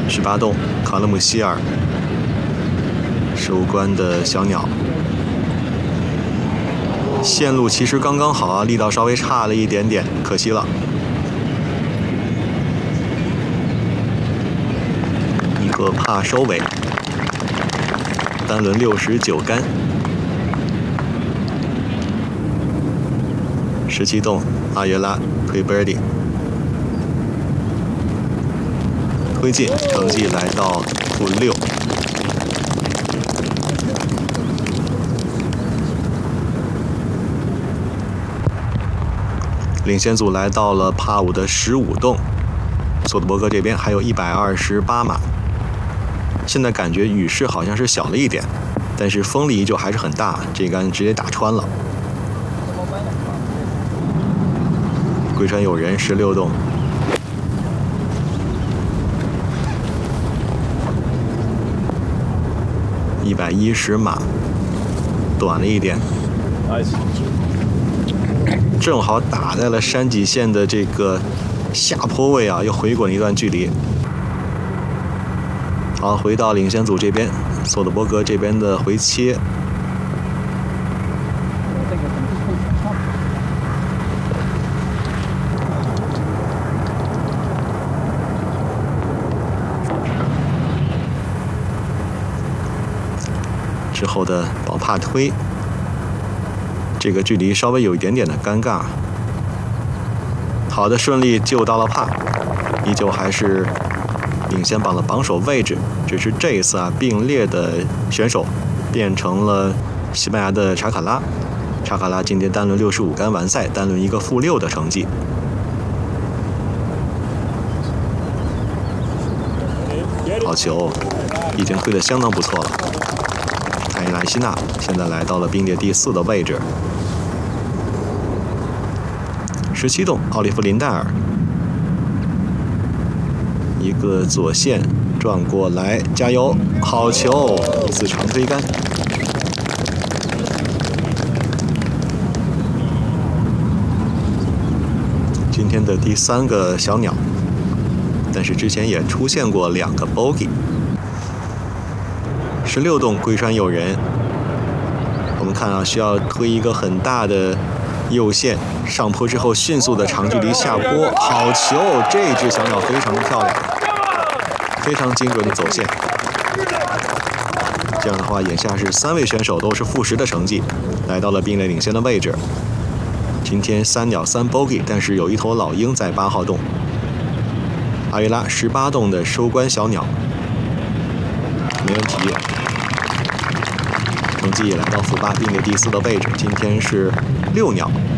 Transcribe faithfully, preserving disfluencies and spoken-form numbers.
十八洞卡勒姆希尔收官的小鸟，线路其实刚刚好啊，力道稍微差了一点点，可惜了。一个帕收尾，单轮六十九杆。十七洞阿约拉推 birdie， 推进，成绩来到负六。领先组来到了帕五的十五洞，索德伯格这边还有一百二十八码。现在感觉雨势好像是小了一点，但是风力依旧还是很大，这杆直接打穿了。龟川有人十六洞，一百一十码，短了一点，正好打在了山脊线的这个下坡位啊，又回滚一段距离。好，回到领先组这边，索德伯格这边的回切。之后的保帕推，这个距离稍微有一点点的尴尬。好的，顺利救到了帕，依旧还是领先榜的榜首位置，只是这一次啊，并列的选手变成了西班牙的查卡拉。查卡拉今天单轮六十五杆完赛，单轮一个负六的成绩。好球，已经推得相当不错了。泰莱西纳现在来到了并列第四的位置。十七洞奥利弗林戴尔，一个左线转过来，加油，好球，一次长推杆。今天的第三个小鸟，但是之前也出现过两个 bogey。十六洞龟川有人，我们看啊，需要推一个很大的右线，上坡之后迅速的长距离下坡，好球！这只小鸟非常的漂亮，非常精准的走线。这样的话，眼下是三位选手都是负十的成绩，来到了并列领先的位置。今天三鸟三 bogey， 但是有一头老鹰在八号洞。阿约拉十八洞的收官小鸟，没问题。成绩也来到负八，并列第四的位置。今天是六鸟。